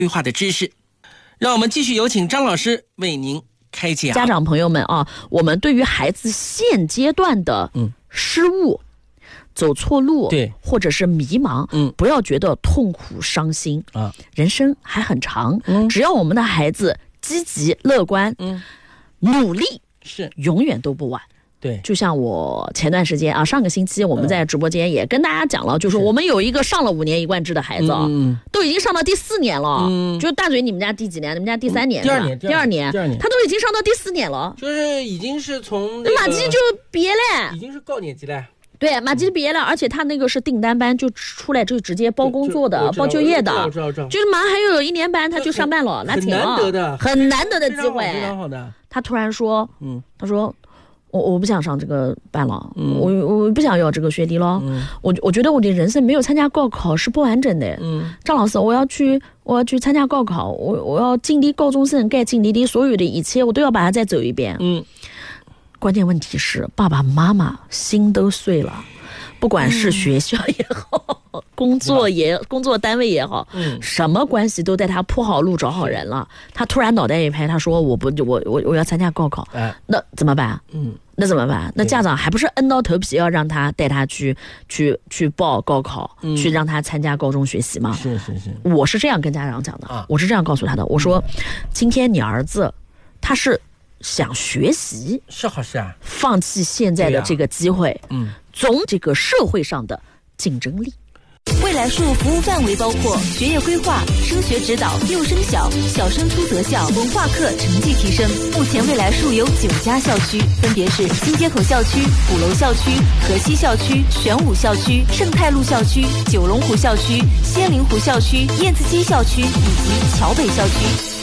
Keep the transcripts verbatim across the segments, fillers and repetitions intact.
规划的知识。让我们继续有请张老师为您开讲。 家长朋友们啊，我们对于孩子现阶段的失误、嗯、走错路，对，或者是迷茫，嗯，不要觉得痛苦伤心啊，人生还很长，嗯，只要我们的孩子积极乐观，嗯，努力是永远都不晚。对，就像我前段时间啊，上个星期我们在直播间也跟大家讲了，嗯、就是我们有一个上了五年一贯制的孩子啊，嗯、都已经上到第四年了。嗯，就大嘴，你们家第几年？你们家第三年？ 第二年， 第二年， 第二年， 他都已经上到第四年了， 就是已经是从、那个、 马吉就毕业了， 已经是高年级了。 对，马吉毕业了，而且他那个是订单班，就出来就直接包工作的，包就业的，就是马上还有一年班他就上班了，拿钱了，很难得的，很难得的机会，非常好的。他突然说，嗯，他说。我我不想上这个班了，嗯、我我不想要这个学历了，嗯、我我觉得我的人生没有参加高考是不完整的。嗯，张老师，我要去我要去参加高考，我我要经历高中生该经历的所有的一切，我都要把它再走一遍。嗯，关键问题是爸爸妈妈心都碎了，不管是学校也好，嗯、工作也工作单位也好，嗯，什么关系都带他铺好路找好人了。他突然脑袋一拍，他说我不我我我要参加高考，哎，那怎么办？嗯。那怎么办？那家长还不是摁到头皮要让他带他去去去报高考，嗯、去让他参加高中学习吗？是是是，我是这样跟家长讲的，啊、我是这样告诉他的。我说，嗯、今天你儿子他是想学习， 是好事啊， 放弃现在的这个机会，啊、嗯，总这个社会上的竞争力。 未来树服务范围包括学业规划、升学指导、幼升小、小升初择校、文化课成绩提升。目前未来树有九家校区，分别是新街口校区、鼓楼校区、河西校区、玄武校区、盛泰路校区、九龙湖校区、仙灵湖校区、燕子街校区以及桥北校区。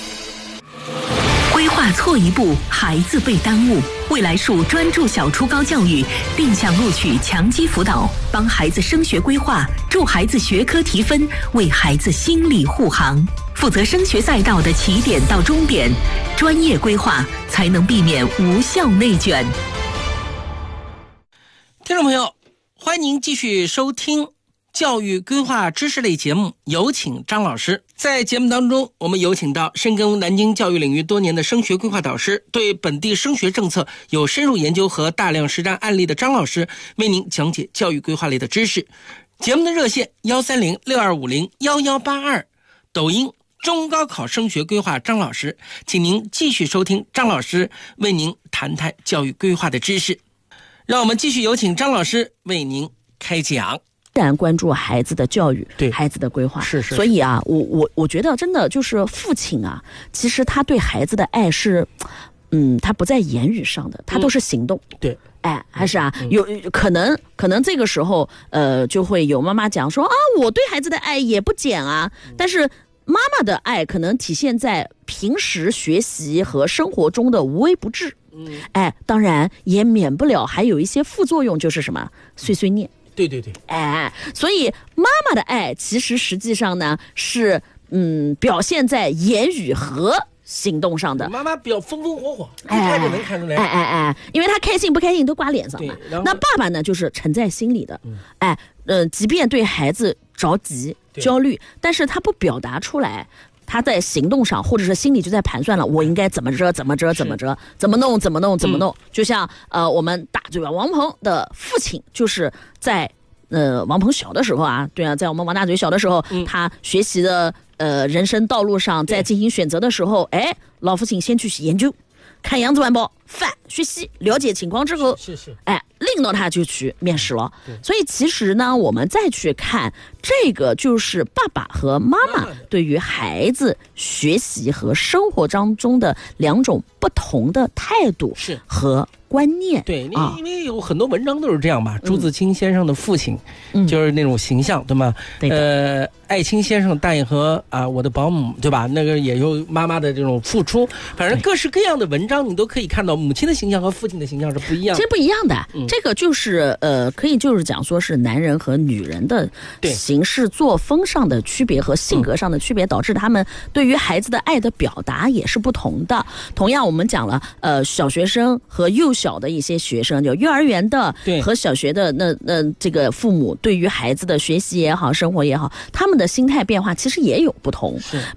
规划错一步，孩子被耽误。未来树专注小初高教育，定向录取强基辅导，帮孩子升学规划，助孩子学科提分，为孩子心理护航，负责升学赛道的起点到终点，专业规划才能避免无效内卷。 听众朋友，欢迎您继续收听教育规划知识类节目，有请张老师。在节目当中，我们有请到深耕南京教育领域多年的升学规划导师，对本地升学政策有深入研究和大量实战案例的张老师，为您讲解教育规划类的知识。节目的热线一三零六二五零一一八二，抖音中高考升学规划张老师，请您继续收听张老师为您谈谈教育规划的知识。让我们继续有请张老师为您开讲。 自然关注孩子的教育，对孩子的规划，是是。所以啊，我我我觉得真的就是父亲啊，其实他对孩子的爱是，嗯，他不在言语上的，他都是行动。嗯、对，哎，还是啊，嗯、有可能可能这个时候，呃，就会有妈妈讲说啊，我对孩子的爱也不减啊，嗯、但是妈妈的爱可能体现在平时学习和生活中的无微不至。嗯，哎，当然也免不了还有一些副作用，就是什么碎碎念。 对对对， 哎，所以妈妈的爱其实实际上呢是嗯表现在言语和行动上的。 妈妈比较风风火火，一看就能看出来。 哎哎哎，因为她开心不开心都挂脸上嘛。那爸爸呢就是沉在心里的，嗯、哎，呃，即便对孩子着急焦虑，但是他不表达出来。他在行动上或者是心里就在盘算了，我应该怎么着怎么着怎么着怎么弄怎么弄怎么弄。就像呃我们大嘴巴王鹏的父亲，就是在呃王鹏小的时候啊，对啊，在我们王大嘴小的时候，嗯、他学习的呃人生道路上，在进行选择的时候，哎，老父亲先去研究，看《扬子晚报》，饭学习，了解情况之后，是是，哎，令到他就去面试了。所以其实呢，我们再去看这个，就是爸爸和妈妈对于孩子学习和生活当中的两种不同的态度和观念。 对，因为、啊、因为有很多文章都是这样吧。朱自清先生的父亲，嗯、就是那种形象，对吗？对呃，艾青先生大爷和啊，我的保姆，对吧？那个也有妈妈的这种付出，反正各式各样的文章，你都可以看到母亲的形象和父亲的形象是不一样的。 其实不一样的，嗯、这个就是呃，可以就是讲说是男人和女人的行事作风上的区别和性格上的区别，导致他们对于孩子的爱的表达也是不同的。同样，我们讲了，呃，小学生和幼小的一些学生，就幼儿园的和小学的那那这个父母对于孩子的学习也好，生活也好，他们的心态变化其实也有不同。